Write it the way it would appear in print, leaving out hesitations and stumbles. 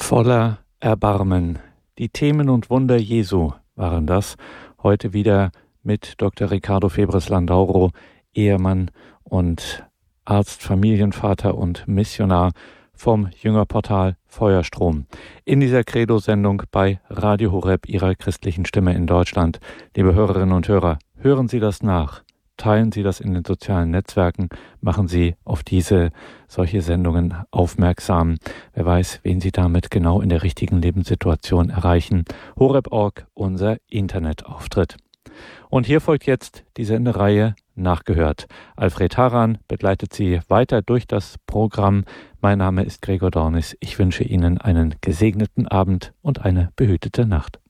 Voller Erbarmen. Die Themen und Wunder Jesu waren das. Heute wieder mit Dr. Ricardo Febres-Landauro, Ehemann und Arzt, Familienvater und Missionar vom Jüngerportal Feuerstrom. In dieser Credo-Sendung bei Radio Horeb, Ihrer christlichen Stimme in Deutschland. Liebe Hörerinnen und Hörer, hören Sie das nach. Teilen Sie das in den sozialen Netzwerken, machen Sie auf solche Sendungen aufmerksam. Wer weiß, wen Sie damit genau in der richtigen Lebenssituation erreichen. Horeb.org, unser Internetauftritt. Und hier folgt jetzt die Sendereihe Nachgehört. Alfred Haran begleitet Sie weiter durch das Programm. Mein Name ist Gregor Dornis. Ich wünsche Ihnen einen gesegneten Abend und eine behütete Nacht.